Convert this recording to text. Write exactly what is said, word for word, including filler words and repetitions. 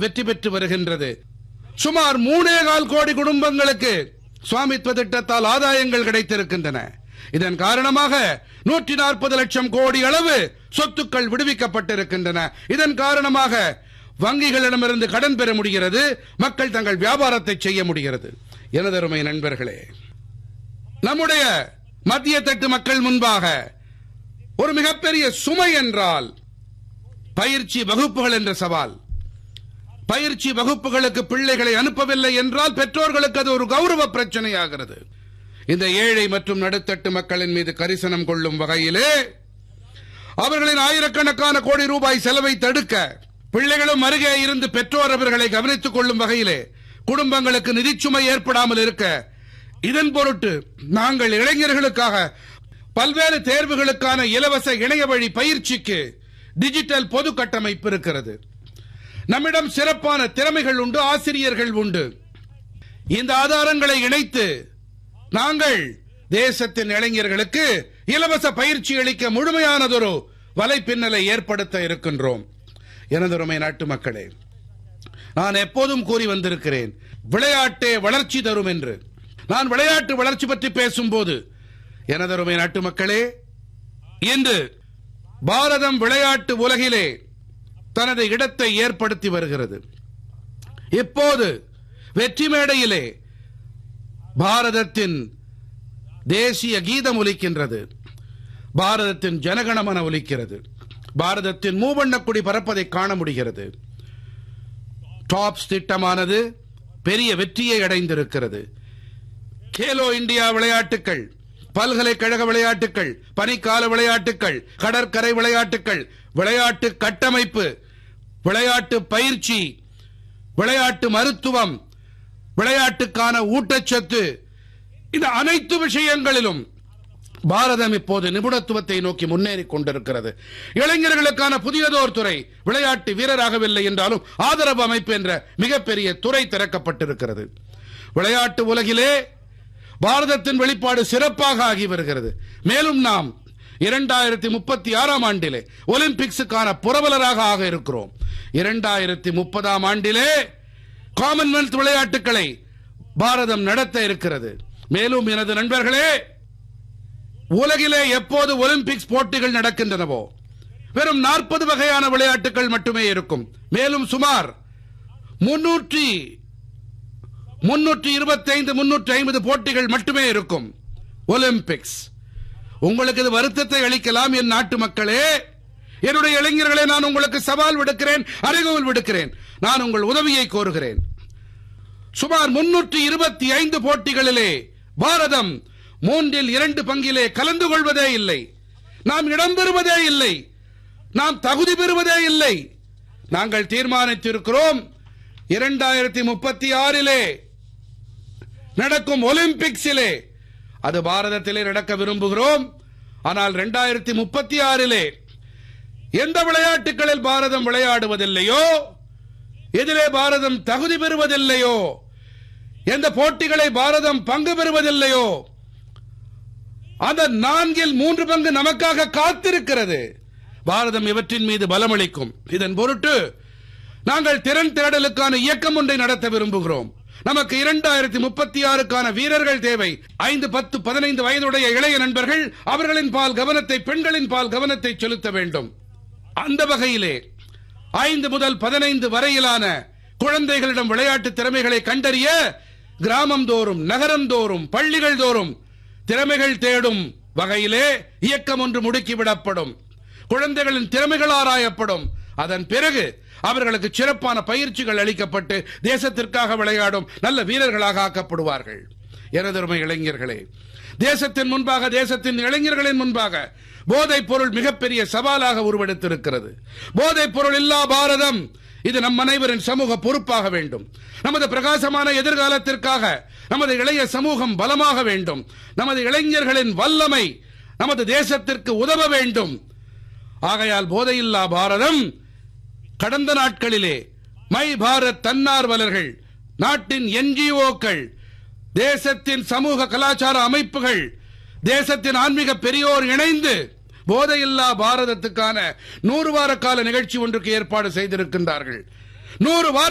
வெற்றி பெற்று வருகின்றது. சுமார் மூணே கால் கோடி குடும்பங்களுக்கு சுவாமித்துவ திட்டத்தால் ஆதாயங்கள் கிடைத்திருக்கின்றன. இதன் காரணமாக நூற்றி நாற்பது லட்சம் கோடி அளவு சொத்துக்கள் விடுவிக்கப்பட்டிருக்கின்றன. இதன் காரணமாக வங்கிகளிடமிருந்து கடன் பெற முடிகிறது, மக்கள் தங்கள் வியாபாரத்தை செய்ய முடிகிறது. எனதருமை நண்பர்களே, நம்முடைய மத்திய தட்டு மக்கள் முன்பாக ஒரு மிகப்பெரிய சுமை என்றால் பயிற்சி வகுப்புகள் என்ற சவால். பயிற்சி வகுப்புகளுக்கு பிள்ளைகளை அனுப்பவில்லை என்றால் பெற்றோர்களுக்கு அது ஒரு கௌரவ பிரச்சனையாகிறது. இந்த ஏழை மற்றும் நடுத்தட்டு மக்களின் மீது கரிசனம் கொள்ளும் வகையிலே அவர்களின் ஆயிரக்கணக்கான கோடி ரூபாய் செலவை தடுக்க, பிள்ளைகளும் அருகே இருந்து பெற்றோர் அவர்களை கவனித்துக் கொள்ளும் வகையிலே குடும்பங்களுக்கு நிதிச்சுமை ஏற்படாமல் இருக்க, இதன் பொருட்டு நாங்கள் இளைஞர்களுக்காக பல்வேறு தேர்வுகளுக்கான இலவச இணைய வழி பயிற்சிக்கு டிஜிட்டல் பொது கட்டமைப்பு இருக்கிறது. நம்மிடம் சிறப்பான திறமைகள் உண்டு, ஆசிரியர்கள் உண்டு. இந்த ஆதாரங்களை இணைத்து நாங்கள் தேசத்தின் இளைஞர்களுக்கு இலவச பயிற்சி அளிக்க முழுமையானதொரு வலைப்பின்னலை ஏற்படுத்த இருக்கின்றோம். எனதருமை நாட்டு மக்களே, நான் எப்போதும் கூறி வந்திருக்கிறேன், விளையாட்டே வளர்ச்சி தரும் என்று. நான் விளையாட்டு வளர்ச்சி பற்றி பேசும்போது, எனதருமை நாட்டு மக்களே, இன்று பாரதம் விளையாட்டு உலகிலே தனது இடத்தை ஏற்படுத்தி வருகிறது. இப்போது வெற்றி மேடையிலே பாரதத்தின் தேசிய கீதம் ஒலிக்கின்றது, பாரதத்தின் ஜனகணமன ஒலிக்கிறது, பாரதத்தின் மூவண்ணக்குடி பறப்பதை காண முடிகிறது. டாப்ஸ் திட்டமானது பெரிய வெற்றியை அடைந்திருக்கிறது. கேலோ இந்தியா விளையாட்டுகள், பல்கலைக்கழக விளையாட்டுகள், பனிக்கால விளையாட்டுகள், கடற்கரை விளையாட்டுகள், விளையாட்டு கட்டமைப்பு, விளையாட்டு பயிற்சி, விளையாட்டு மருத்துவம், விளையாட்டுக்கான ஊட்டச்சத்து, இந்த அனைத்து விஷயங்களிலும் பாரதம் இப்போது நிபுணத்துவத்தை நோக்கி முன்னேறி கொண்டிருக்கிறது. இளைஞர்களுக்கான புதியதோர் துறை, விளையாட்டு வீரராகவில்லை என்றாலும் ஆதரவு அமைப்பு என்ற மிகப்பெரிய துறை திறக்கப்பட்டிருக்கிறது. விளையாட்டு உலகிலே பாரதத்தின் வெளிப்பாடு சிறப்பாக ஆகி வருகிறது. மேலும் நாம் இரண்டாயிரத்தி முப்பத்தி ஆறாம் ஆண்டிலே ஒலிம்பிக்ஸுக்கான புரவலராக ஆக இருக்கிறோம். இரண்டாயிரத்தி முப்பதாம் ஆண்டிலே காமன்வெல்த் விளையாட்டுகளை பாரதம் நடத்த இருக்கிறது. மேலும் எனது நண்பர்களே, உலகிலே எப்போது ஒலிம்பிக்ஸ் போட்டிகள் நடக்கின்றனவோ வெறும் நாற்பது வகையான விளையாட்டுகள் மட்டுமே இருக்கும். மேலும் சுமார் முன்னூற்றி முன்னூற்றி இருபத்தி ஐந்து முன்னூற்றி ஐம்பது போட்டிகள் மட்டுமே இருக்கும் ஒலிம்பிக்ஸ். உங்களுக்கு இது வருத்தத்தை அளிக்கலாம் என் நாட்டு மக்களே. என்னுடைய இளைஞர்களே, நான் உங்களுக்கு சவால் விடுக்கிறேன், அறைகோல் விடுக்கிறேன், நான் உங்கள் உதவியை கோருகிறேன். சுமார் முன்னூற்றி இருபத்தி ஐந்து போட்டிகளிலே பாரதம் மூன்றில் இரண்டு பங்கிலே கலந்து கொள்வதே இல்லை. நாம் இடம்பெறுவதே இல்லை, நாம் தகுதி பெறுவதே இல்லை. நாங்கள் தீர்மானித்திருக்கிறோம், இரண்டாயிரத்தி முப்பத்தி ஆறிலே நடக்கும் ஒலிம்பிக்ஸிலே அது பாரதத்திலே நடக்க விரும்புகிறோம். ஆனால் இரண்டாயிரத்தி முப்பத்தி ஆறிலே எந்த விளையாட்டுகளில் பாரதம் விளையாடுவதில்லையோ, எதிலே பாரதம் தகுதி பெறுவதில்லையோ, எந்த போட்டிகளை பாரதம் பங்கு பெறுவதில்லையோ, அந்த நான்கில் மூன்று பங்கு நமக்காக காத்திருக்கிறது. பாரதம் இவற்றின் மீது பலமளிக்கும். இதன் பொருட்டு நாங்கள் திறன் தேடலுக்கான இயக்கம் ஒன்றை நடத்த விரும்புகிறோம். நமக்கு இரண்டாயிரத்தி முப்பத்தி ஆறுக்கான வீரர்கள் தேவை. ஐந்து பத்து பதினைந்து வயதுடைய இளைய நண்பர்கள் அவர்களின் பால் கவனத்தை, பெண்களின் பால் கவனத்தை செலுத்த வேண்டும். அந்த வகையிலே ஐந்து முதல் பதினைந்து வரையிலான குழந்தைகளிடம் விளையாட்டு திறமைகளை கண்டறிய கிராமம் தோறும், நகரம் தோறும், பள்ளிகள் தோறும் திறமைகள் தேடும் வகையிலே இயக்கம் ஒன்று முடுக்கிவிடப்படும். குழந்தைகளின் திறமைகள் ஆராயப்படும். அதன் பிறகு அவர்களுக்கு சிறப்பான பயிற்சிகள் அளிக்கப்பட்டு தேசத்திற்காக விளையாடும் நல்ல வீரர்களாக ஆக்கப்படுவார்கள். எனதருமை இளைஞர்களே, தேசத்தின் முன்பாக, தேசத்தின் இளைஞர்களின் முன்பாக போதைப் பொருள் மிகப்பெரிய சவாலாக உருவெடுத்திருக்கிறது. போதைப் பொருள் இல்லா பாரதம், இது நம் அனைவரின் சமூக பொறுப்பாக வேண்டும். நமது பிரகாசமான எதிர்காலத்திற்காக நமது இளைய சமூகம் பலமாக வேண்டும். நமது இளைஞர்களின் வல்லமை நமது தேசத்திற்கு உதவ வேண்டும். ஆகையால் போதையில்லா பாரதம் கடந்த நாட்களிலே மை பாரத் தன்னார்வலர்கள், நாட்டின் என்ஜிஓக்கள், தேசத்தின் சமூக கலாச்சார அமைப்புகள், தேசத்தின் ஆன்மீக பெரியோர் இணைந்து போதையில்லா பாரதத்துக்கான நூறு வார கால நிகழ்ச்சி ஒன்றுக்கு ஏற்பாடு செய்திருக்கின்றார்கள். நூறு வார